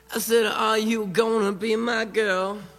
I said, are you gonna be my girl?